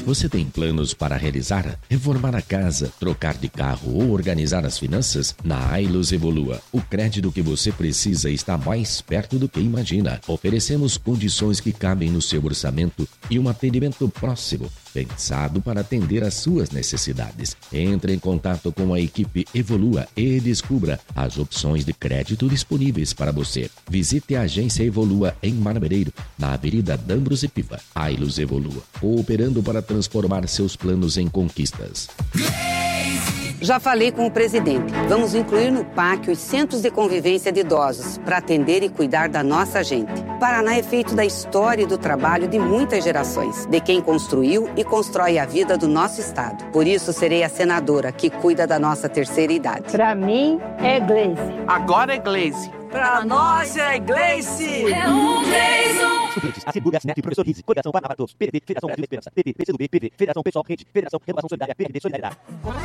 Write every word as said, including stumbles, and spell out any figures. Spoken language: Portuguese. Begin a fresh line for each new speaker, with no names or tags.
Você tem planos para realizar, reformar a casa, trocar de carro ou organizar as finanças? Na Ailus Evolua, o crédito que você precisa está mais perto do que imagina. Oferecemos condições que cabem no seu orçamento e um atendimento próximo, pensado para atender às suas necessidades. Entre em contato com a equipe Evolua e descubra as opções de crédito disponíveis para você. Visite a agência Evolua em Marmereiro, na Avenida Dambros e Piva. Ailus Evolua, cooperando para transformar seus planos em conquistas.
Já falei com o presidente. Vamos incluir no P A C os centros de convivência de idosos para atender e cuidar da nossa gente. Paraná é feito da história e do trabalho de muitas gerações, de quem construiu e constrói a vida do nosso estado. Por isso, serei a senadora que cuida da nossa terceira idade.
Para mim, é Gleice.
Agora é Gleice.
Pra nós é Gleice.
É um Gleison.
Suplentes, Acimbu, Gasnet, Professor Rizzi, Coligação Paraná para Todos, P D T, Federação Brasil da Esperança, P T, P C do B, P V, Federação Peixoto, Rede, Federação Renovação Solidária, P R D Solidariedade.